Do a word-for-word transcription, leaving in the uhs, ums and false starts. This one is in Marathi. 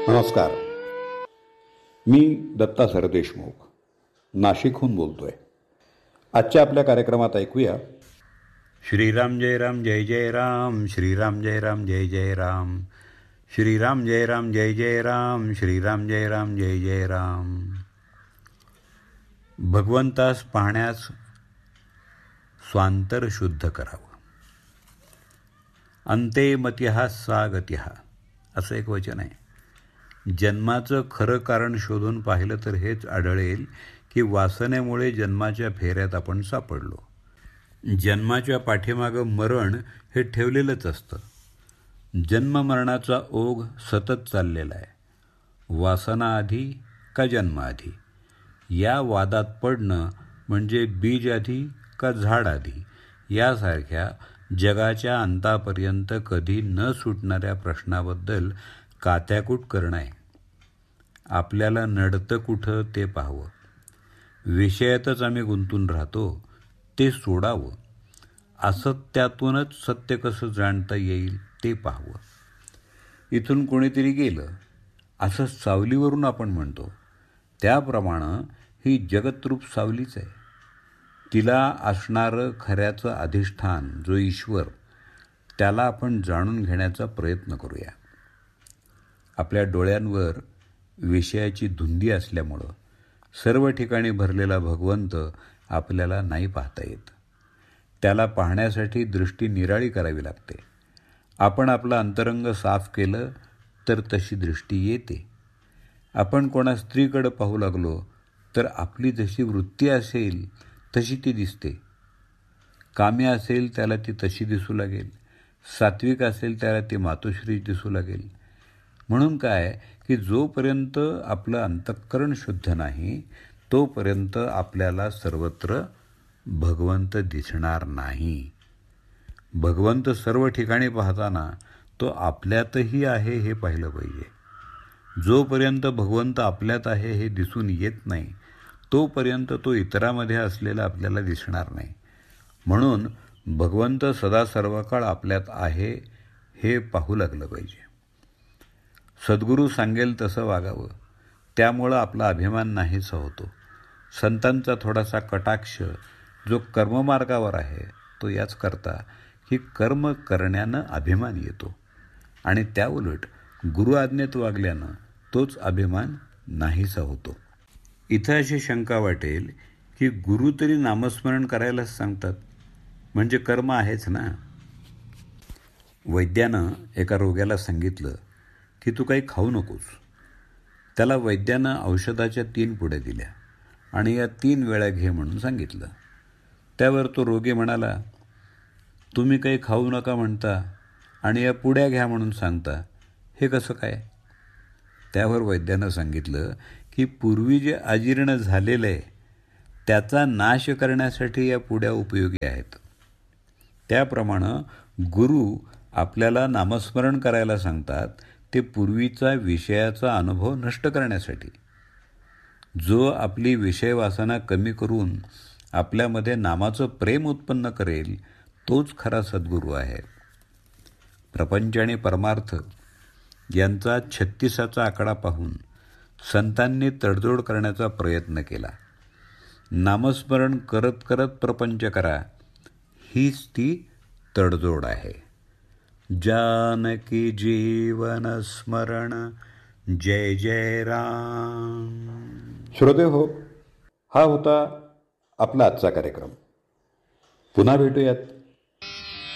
नमस्कार. मी दत्ता सरदेशमुख नाशिकहून बोलतोय. आजच्या आपल्या कार्यक्रमात ऐकूया श्रीराम जय राम जय जय राम, श्रीराम जय राम जय जय राम, श्रीराम जय राम जय जय राम, श्रीराम जय राम जय जय राम. भगवंतास पाहण्यास स्वांतर शुद्ध करावं. अंते मत्यः सा गत्यः असं एक वचन आहे. जन्माचं खरं कारण शोधून पाहिलं तर हेच आढळेल की वासनेमुळे जन्माच्या फेऱ्यात आपण सापडलो. जन्माच्या पाठीमागं मरण हे ठेवलेलंच असतं. जन्ममरणाचा ओघ सतत चाललेला आहे. वासना आधी का जन्म आधी या वादात पडणं म्हणजे बीज आधी का झाड आधी यासारख्या जगाच्या अंतापर्यंत कधी न सुटणाऱ्या प्रश्नाबद्दल कात्याकूट करणं आहे. आपल्याला नडतं कुठं ते पाहावं. विषयातच आम्ही गुंतून राहतो ते सोडावं. असत्यातूनच सत्य कसं जाणता येईल ते पाहावं. इथून कोणीतरी गेलं असं सावलीवरून आपण म्हणतो त्याप्रमाणे ही जगतरूप सावलीच आहे. तिला असणारं खऱ्याचं अधिष्ठान जो ईश्वर त्याला आपण जाणून घेण्याचा प्रयत्न करूया. आपल्या डोळ्यांवर विषयाची धुंदी असल्यामुळं सर्व ठिकाणी भरलेला भगवंत आपल्याला नाही पाहता येत. त्याला पाहण्यासाठी दृष्टी निराळी करावी लागते. आपण आपलं अंतरंग साफ केलं तर तशी दृष्टी येते. आपण कोणा स्त्रीकडं पाहू लागलो तर आपली जशी वृत्ती असेल तशी ती दिसते. काम्य असेल त्याला ती तशी दिसू लागेल. सात्विक असेल त्याला ती मातोश्री दिसू लागेल. म्हणून काय की जोपर्यंत आपलं अंतःकरण शुद्ध नाही तोपर्यंत आपल्याला सर्वत्र भगवंत दिसणार नाही. भगवंत सर्व ठिकाणी पाहताना तो आपल्यातही आहे हे पाहिलं पाहिजे. जोपर्यंत भगवंत आपल्यात आहे हे दिसून येत नाही तोपर्यंत तो इतरामध्ये असलेला आपल्याला दिसणार नाही. म्हणून भगवंत सदा सर्व काळ आपल्यात आहे हे पाहू लागलं पाहिजे. सद्गुरू सांगेल तसं वागावं. त्यामुळं आपला अभिमान नाहीसा होतो. संतांचा थोडासा कटाक्ष जो कर्ममार्गावर आहे तो याच करता की कर्म करण्यानं अभिमान येतो आणि त्याउलट गुरु आज्ञेत वागल्यानं तोच अभिमान नाहीसा होतो. इथं अशी शंका वाटेल की गुरु तरी नामस्मरण करायलाच सांगतात म्हणजे कर्म आहेच ना. वैद्यानं एका रोग्याला सांगितलं की तू काही खाऊ नकोस. त्याला वैद्यानं औषधाच्या तीन पुड्या दिल्या आणि या तीन वेळा घे म्हणून सांगितलं. त्यावर तो रोगी म्हणाला, तुम्ही काही खाऊ नका म्हणता आणि या पुड्या घ्या म्हणून सांगता, हे कसं काय? त्यावर वैद्यानं सांगितलं की पूर्वी जे अजीर्ण झालेलं आहे त्याचा नाश करण्यासाठी या पुड्या उपयोगी आहेत. त्याप्रमाणे गुरु आपल्याला नामस्मरण करायला सांगतात ते पूर्वीचा विषयाचा अनुभव नष्ट करण्यासाठी. जो आपली विषयवासना कमी करून आपल्यामध्ये नामाचं प्रेम उत्पन्न करेल तोच खरा सद्गुरू आहे. प्रपंच आणि परमार्थ यांचा छत्तीसाचा आकडा पाहून संतांनी तडजोड करण्याचा प्रयत्न केला. नामस्मरण करत करत प्रपंच करा हीच ती तडजोड आहे. जानकी जीवन स्मरण जय जय राम. श्रोते हो, हा होता आपला आजचा कार्यक्रम. पुन्हा भेटूयात